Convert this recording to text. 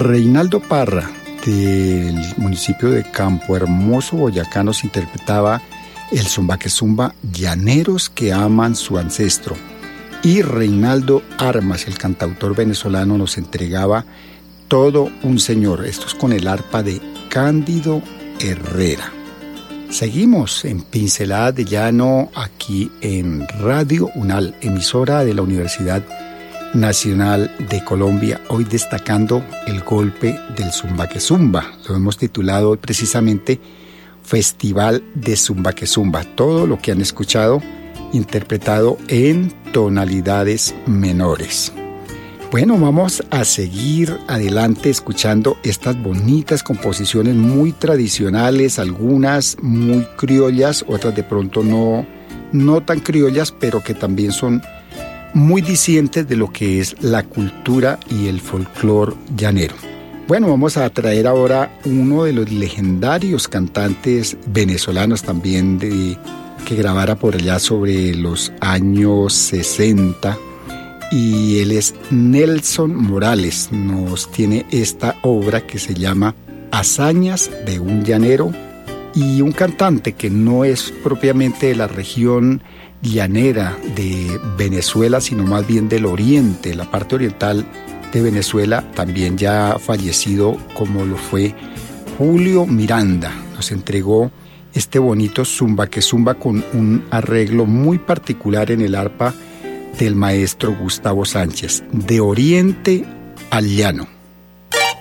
Reinaldo Parra, del municipio de Campo Hermoso, Boyacá, nos interpretaba el zumba Llaneros que aman su ancestro. Y Reinaldo Armas, el cantautor venezolano, nos entregaba Todo un Señor. Esto es con el arpa de Cándido Herrera. Seguimos en Pinceladas de Llano aquí en Radio UNAL, emisora de la Universidad Nacional de Colombia, hoy destacando el golpe del Zumba que Zumba. Lo hemos titulado hoy precisamente Festival de Zumba que Zumba. Todo lo que han escuchado interpretado en tonalidades menores. Bueno, vamos a seguir adelante escuchando estas bonitas composiciones muy tradicionales, algunas muy criollas, otras de pronto no tan criollas, pero que también son muy discientes de lo que es la cultura y el folclore llanero. Bueno, vamos a traer ahora uno de los legendarios cantantes venezolanos también que grabara por allá sobre los años 60, y él es Nelson Morales. Nos tiene esta obra que se llama Hazañas de un llanero, y un cantante que no es propiamente de la región llanera de Venezuela, sino más bien del oriente, la parte oriental de Venezuela, también ya fallecido, como lo fue Julio Miranda. Nos entregó este bonito Zumba que Zumba con un arreglo muy particular en el arpa del maestro Gustavo Sánchez, De Oriente al Llano.